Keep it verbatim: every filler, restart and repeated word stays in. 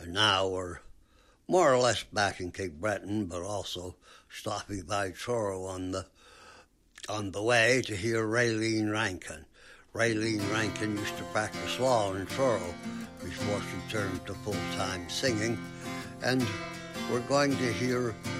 And now we're more or less back in Cape Breton, but also stopping by Truro on the on the way to hear Raylene Rankin. Raylene Rankin used to practice law in Truro before she turned to full-time singing, and we're going to hear